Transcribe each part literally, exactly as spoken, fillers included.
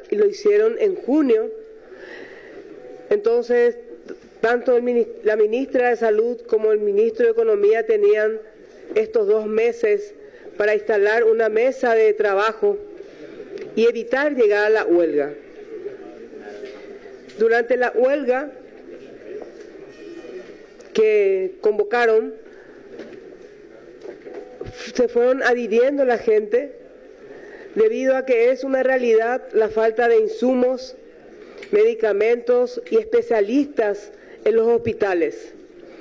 y lo hicieron en junio. Entonces, tanto el, la ministra de Salud como el ministro de Economía tenían estos dos meses para instalar una mesa de trabajo y evitar llegar a la huelga. Durante la huelga que convocaron, se fueron adhiriendo la gente debido a que es una realidad la falta de insumos, medicamentos y especialistas en los hospitales.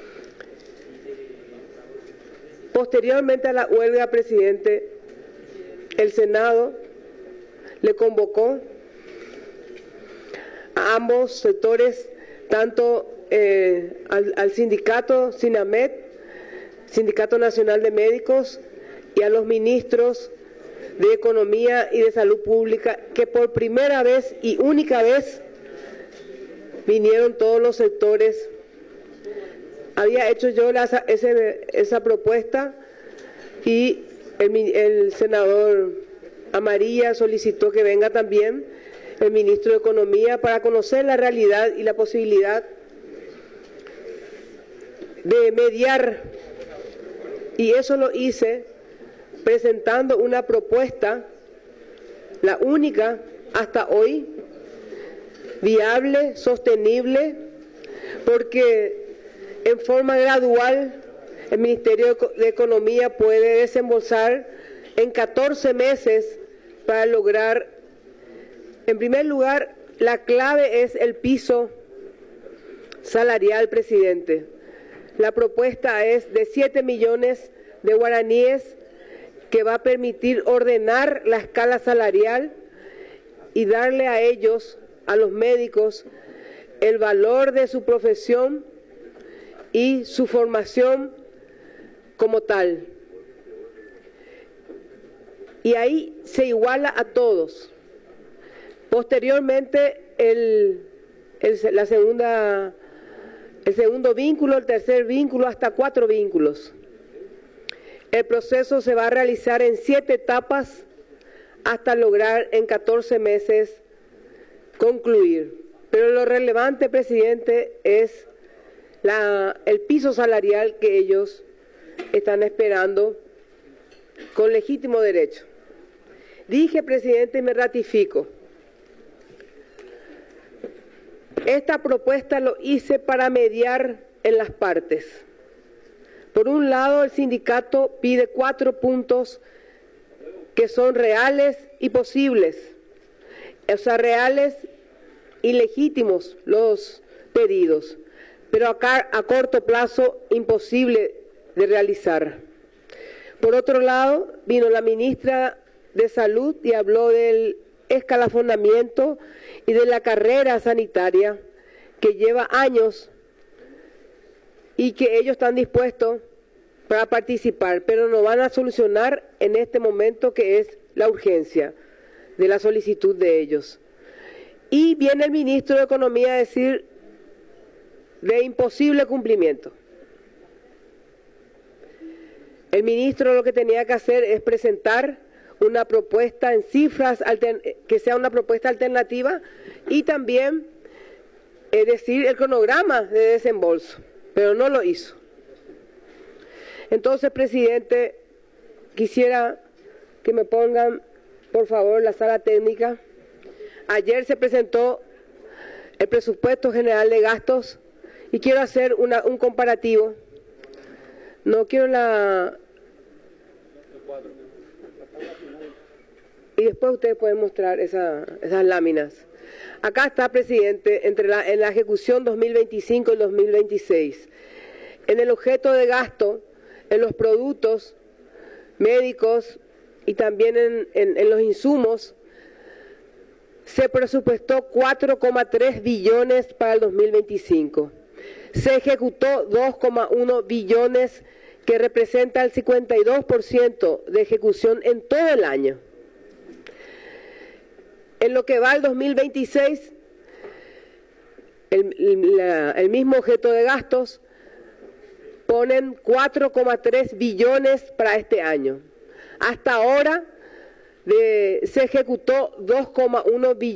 Posteriormente a la huelga, presidente, el Senado le convocó a ambos sectores, tanto eh, al, al sindicato SINAMED, Sindicato Nacional de Médicos, y a los ministros de Economía y de Salud Pública, que por primera vez y única vez vinieron todos los sectores. Había hecho yo la, ese, esa propuesta y el, el senador Amarilla solicitó que venga también el ministro de Economía para conocer la realidad y la posibilidad de mediar, y eso lo hice presentando una propuesta, la única hasta hoy, viable, sostenible, porque en forma gradual el Ministerio de Economía puede desembolsar en catorce meses para lograr, en primer lugar, la clave es el piso salarial, presidente. La propuesta es de siete millones de guaraníes, que va a permitir ordenar la escala salarial y darle a ellos, a los médicos, el valor de su profesión y su formación como tal. Y ahí se iguala a todos. Posteriormente, el, el, la segunda, el segundo vínculo, el tercer vínculo, hasta cuatro vínculos. El proceso se va a realizar en siete etapas hasta lograr en catorce meses concluir. Pero lo relevante, presidente, es la, el piso salarial que ellos están esperando con legítimo derecho. Dije, presidente, y me ratifico, esta propuesta lo hice para mediar en las partes. Por un lado, el sindicato pide cuatro puntos que son reales y posibles, o sea, reales y legítimos los pedidos, pero acá a corto plazo imposible de realizar. Por otro lado, vino la ministra de Salud y habló del escalafondamiento y de la carrera sanitaria que lleva años y que ellos están dispuestos para participar, pero no van a solucionar en este momento, que es la urgencia de la solicitud de ellos. Y viene el ministro de Economía a decir de imposible cumplimiento. El ministro lo que tenía que hacer es presentar una propuesta en cifras, que sea una propuesta alternativa, y también es decir, el cronograma de desembolso, pero no lo hizo. Entonces, presidente, quisiera que me pongan, por favor, la sala técnica. Ayer se presentó el presupuesto general de gastos y quiero hacer una, un comparativo. No quiero la... Y después ustedes pueden mostrar esa, esas láminas. Acá está, presidente, entre la, en la ejecución dos mil veinticinco y dos mil veintiséis. En el objeto de gasto, en los productos médicos y también en, en, en los insumos, se presupuestó cuatro coma tres billones para el dos mil veinticinco. Se ejecutó dos coma uno billones, que representa el cincuenta y dos por ciento de ejecución en todo el año. En lo que va al dos mil veintiséis, el, la, el mismo objeto de gastos ponen cuatro coma tres billones para este año. Hasta ahora de, se ejecutó dos coma uno billones.